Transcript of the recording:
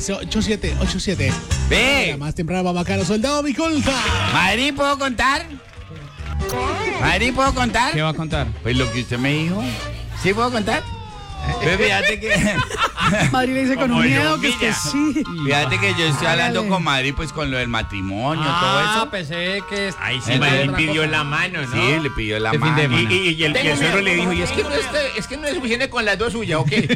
hace 87. Ve. La más temprana, Bacano, soldado, mi colta. Madrid, ¿puedo contar? Madrid, ¿puedo contar? ¿Qué va a contar? Pues lo que usted me dijo. ¿Sí puedo contar? Pues fíjate que... Madrid le dice con Como un yo, miedo que mira. sí. Fíjate que yo estoy hablando Hágale. con Madrid pues con lo del matrimonio, todo eso. pensé que... Ahí sí, Entonces, Madrid otra pidió cosa. la mano, ¿no? Sí, le pidió la De fin de mano. semana. Y el suegro le dijo, y es que no es suficiente con las dos suyas, ¿o qué?